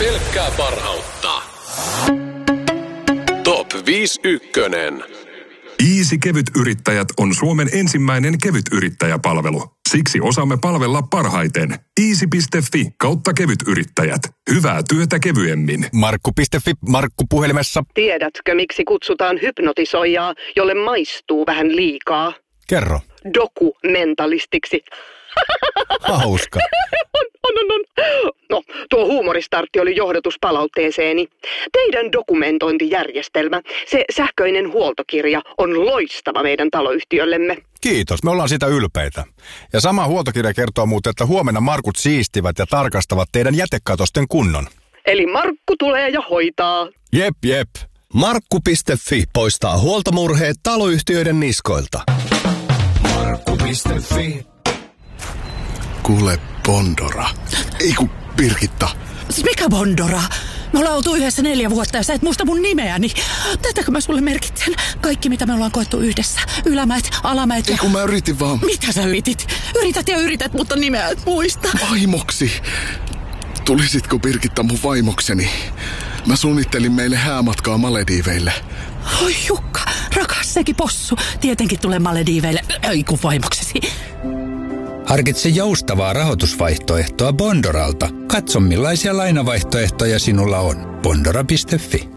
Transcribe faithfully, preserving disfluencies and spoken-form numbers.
Pelkkää parhautta. Top viisi ykkönen. Easy Kevytyrittäjät on Suomen ensimmäinen kevytyrittäjäpalvelu. Siksi osaamme palvella parhaiten. easy piste fi kautta kevytyrittäjät. Hyvää työtä kevyemmin. Markku piste fi, Markku puhelimessa. Tiedätkö, miksi kutsutaan hypnotisoijaa, jolle maistuu vähän liikaa? Kerro. Dokumentalistiksi. Hauska. On, on, on, on. No, tuo huumoristartti oli johdatus palautteeseeni. Teidän dokumentointijärjestelmä, se sähköinen huoltokirja, on loistava meidän taloyhtiöllemme. Kiitos, me ollaan siitä ylpeitä. Ja sama huoltokirja kertoo muuten, että huomenna Markut siistivät ja tarkastavat teidän jätekatosten kunnon. Eli Markku tulee ja hoitaa. Jep, jep. Markku piste fi poistaa huoltomurheet taloyhtiöiden niskoilta. Markku piste fi. Kuule, Bondora. Ei kun Birgitta. Siis mikä Bondora? Me ollaan oltu yhdessä neljä vuotta ja sä et muista mun nimeäni. Tätäkö mä sulle merkitsen? Kaikki mitä me ollaan koettu yhdessä. Ylämäet, alamäet ja... Ei kun mä yritin vaan... Mitä sä yritit? Yrität ja yrität, mutta nimeä et muista. Vaimoksi. Tulisitko Birgitta mun vaimokseni? Mä suunnittelin meille häämatkaa Malediiveille. Oi Jukka, rakas sekin possu. Tietenkin tulee Malediiveille. Ei kun vaimoksesi. Harkitse joustavaa rahoitusvaihtoehtoa Bondoralta. Katso millaisia lainavaihtoehtoja sinulla on. Bondora piste fi.